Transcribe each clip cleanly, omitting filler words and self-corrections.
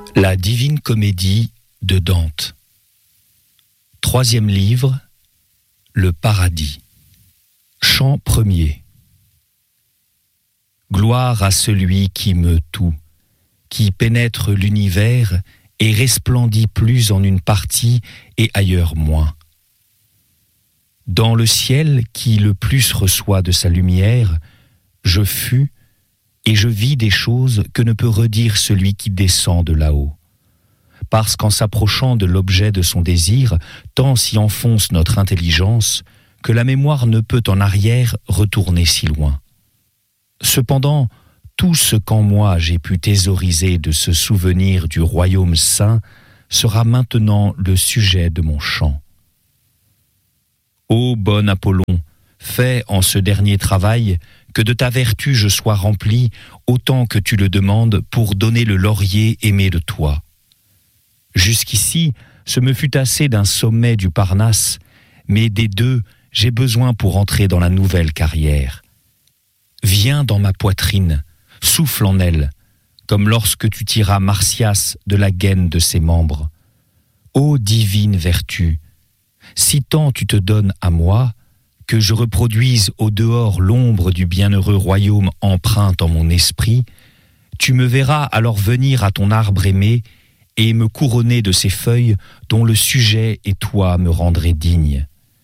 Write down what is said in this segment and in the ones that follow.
La Divine Comédie de Dante. Troisième livre, le Paradis. Chant premier. Gloire à celui qui meut tout, qui pénètre l'univers et resplendit plus en une partie et ailleurs moins. Dans le ciel qui le plus reçoit de sa lumière, je fus et je vis des choses que ne peut redire celui qui descend de là-haut. Parce qu'en s'approchant de l'objet de son désir, tant s'y enfonce notre intelligence, que la mémoire ne peut en arrière retourner si loin. Cependant, tout ce qu'en moi j'ai pu thésauriser de ce souvenir du royaume saint sera maintenant le sujet de mon chant. Ô bon Apollon, fais en ce dernier travail que de ta vertu je sois rempli autant que tu le demandes pour donner le laurier aimé de toi. Jusqu'ici, ce me fut assez d'un sommet du Parnasse, mais des deux, j'ai besoin pour entrer dans la nouvelle carrière. Viens dans ma poitrine, souffle en elle, comme lorsque tu tiras Marsyas de la gaine de ses membres. Ô divine vertu, si tant tu te donnes à moi, que je reproduise au dehors l'ombre du bienheureux royaume empreinte en mon esprit, tu me verras alors venir à ton arbre aimé et me couronner de ces feuilles dont le sujet et toi me rendrez digne.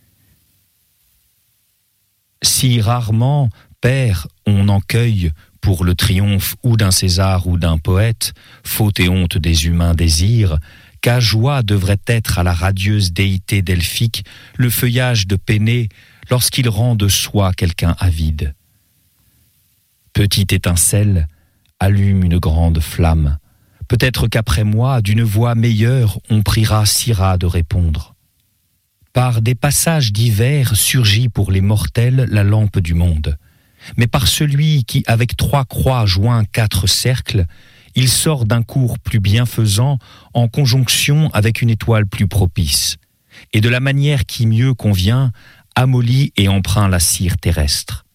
Si rarement, Père, on en cueille pour le triomphe ou d'un César ou d'un poète, faute et honte des humains désirs, qu'à joie devrait être à la radieuse déité delphique le feuillage de Pénée lorsqu'il rend de soi quelqu'un avide. Petite étincelle, allume une grande flamme. Peut-être qu'après moi, d'une voix meilleure, on priera Syrah de répondre. Par des passages divers surgit pour les mortels la lampe du monde. Mais par celui qui, avec 3 croix joint 4 cercles, il sort d'un cours plus bienfaisant en conjonction avec une étoile plus propice, et de la manière qui mieux convient, amollit et empreint la cire terrestre.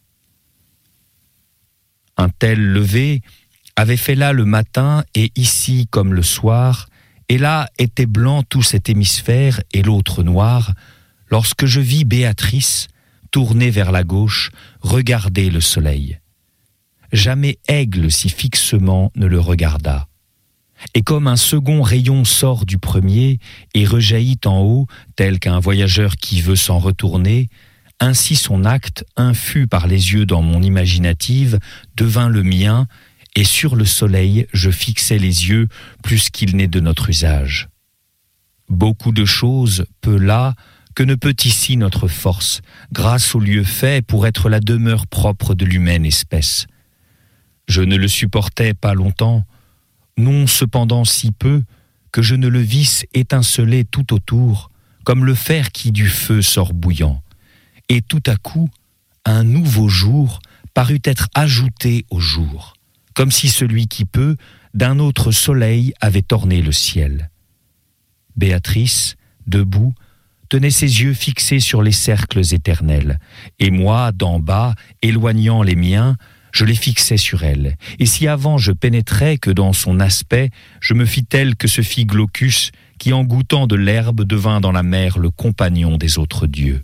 Un tel lever avait fait là le matin et ici comme le soir, et là était blanc tout cet hémisphère et l'autre noir, lorsque je vis Béatrice, tournée vers la gauche, regarder le soleil. Jamais aigle si fixement ne le regarda. Et comme un second rayon sort du premier et rejaillit en haut, tel qu'un voyageur qui veut s'en retourner, ainsi son acte, infus par les yeux dans mon imaginative, devint le mien, et sur le soleil je fixai les yeux plus qu'il n'est de notre usage. Beaucoup de choses peut là que ne peut ici notre force, grâce au lieu fait pour être la demeure propre de l'humaine espèce. Je ne le supportais pas longtemps, non cependant si peu que je ne le visse étinceler tout autour, comme le fer qui du feu sort bouillant. Et tout à coup, un nouveau jour parut être ajouté au jour, comme si celui qui peut, d'un autre soleil, avait orné le ciel. Béatrice, debout, tenait ses yeux fixés sur les cercles éternels, et moi, d'en bas, éloignant les miens, je les fixais sur elle, et si avant je pénétrais que dans son aspect, je me fis tel que se fit Glaucus, qui en goûtant de l'herbe devint dans la mer le compagnon des autres dieux.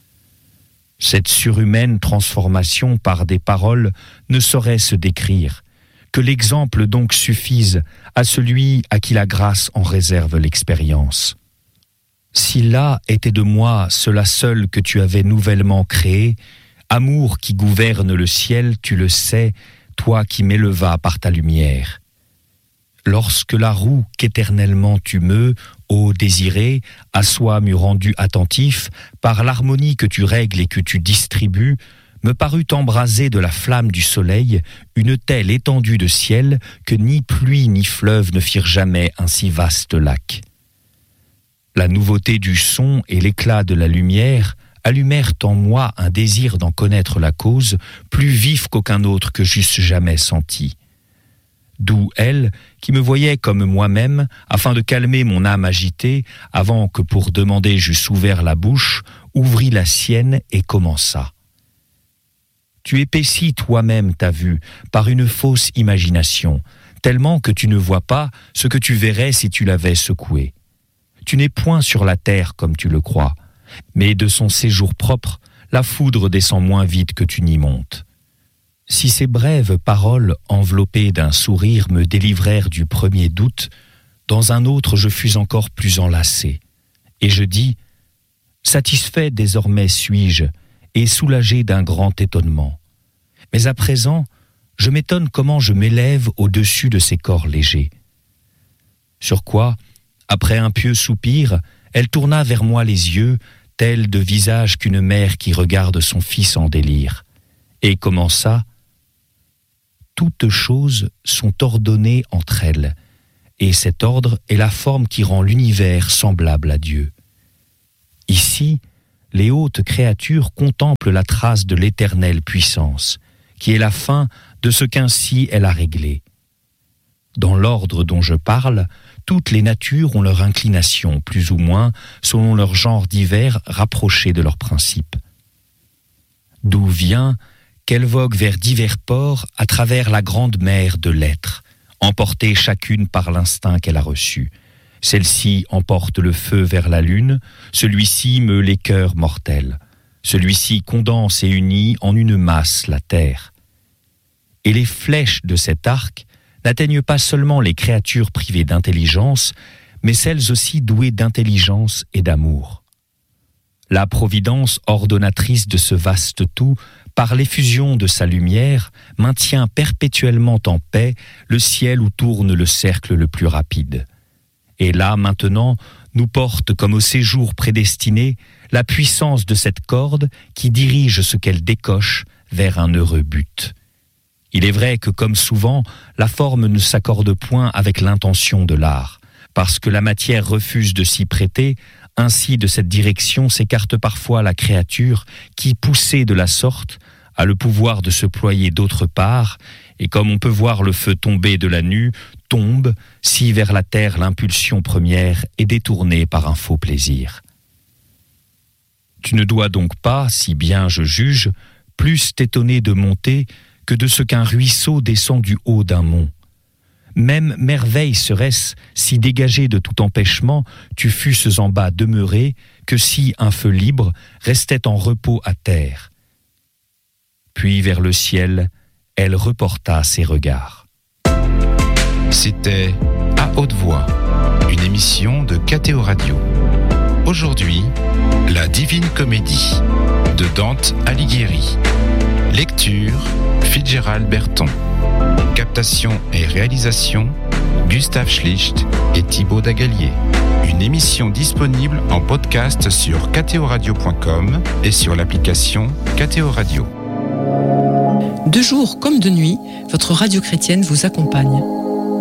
Cette surhumaine transformation par des paroles ne saurait se décrire, que l'exemple donc suffise à celui à qui la grâce en réserve l'expérience. Si là était de moi cela seul que tu avais nouvellement créé, amour qui gouverne le ciel, tu le sais, toi qui m'élevas par ta lumière. Lorsque la roue qu'éternellement tu meus, ô désiré, à soi m'eût rendu attentif, par l'harmonie que tu règles et que tu distribues, me parut embraser de la flamme du soleil une telle étendue de ciel que ni pluie ni fleuve ne firent jamais un si vaste lac. La nouveauté du son et l'éclat de la lumière allumèrent en moi un désir d'en connaître la cause, plus vif qu'aucun autre que j'eusse jamais senti. D'où elle, qui me voyait comme moi-même, afin de calmer mon âme agitée, avant que pour demander j'eusse ouvert la bouche, ouvrit la sienne et commença. Tu épaissis toi-même ta vue par une fausse imagination, tellement que tu ne vois pas ce que tu verrais si tu l'avais secoué. Tu n'es point sur la terre comme tu le crois, mais de son séjour propre, la foudre descend moins vite que tu n'y montes. Si ces brèves paroles enveloppées d'un sourire me délivrèrent du premier doute, dans un autre je fus encore plus enlacé. Et je dis, satisfait désormais suis-je, et soulagé d'un grand étonnement. Mais à présent, je m'étonne comment je m'élève au-dessus de ces corps légers. Sur quoi, après un pieux soupir, elle tourna vers moi les yeux, tels de visage qu'une mère qui regarde son fils en délire, et commença « Toutes choses sont ordonnées entre elles, et cet ordre est la forme qui rend l'univers semblable à Dieu. Ici, les hautes créatures contemplent la trace de l'éternelle puissance, qui est la fin de ce qu'ainsi elle a réglé. Dans l'ordre dont je parle, toutes les natures ont leur inclination, plus ou moins, selon leur genre divers rapprochés de leurs principes. D'où vient qu'elles voguent vers divers ports à travers la grande mer de l'être, emportées chacune par l'instinct qu'elle a reçu. Celle-ci emporte le feu vers la lune, celui-ci meut les cœurs mortels. Celui-ci condense et unit en une masse la terre. Et les flèches de cet arc n'atteignent pas seulement les créatures privées d'intelligence, mais celles aussi douées d'intelligence et d'amour. La providence ordonnatrice de ce vaste tout, par l'effusion de sa lumière, maintient perpétuellement en paix le ciel où tourne le cercle le plus rapide. Et là, maintenant, nous porte comme au séjour prédestiné la puissance de cette corde qui dirige ce qu'elle décoche vers un heureux but. Il est vrai que, comme souvent, la forme ne s'accorde point avec l'intention de l'art, parce que la matière refuse de s'y prêter. Ainsi, de cette direction s'écarte parfois la créature qui, poussée de la sorte, a le pouvoir de se ployer d'autre part, et comme on peut voir le feu tomber de la nue, tombe, si vers la terre l'impulsion première est détournée par un faux plaisir. Tu ne dois donc pas, si bien je juge, plus t'étonner de monter que de ce qu'un ruisseau descend du haut d'un mont. Même merveille serait-ce si dégagé de tout empêchement tu fusses en bas demeuré que si un feu libre restait en repos à terre. Puis vers le ciel, elle reporta ses regards. C'était À haute voix, une émission de KTO Radio. Aujourd'hui, La Divine Comédie de Dante Alighieri. Lecture, Fitzgerald Berton. Captation et réalisation, Gustave Schlicht et Thibaut Dagalier. Une émission disponible en podcast sur ktoradio.com et sur l'application KTO Radio. De jour comme de nuit, votre radio chrétienne vous accompagne.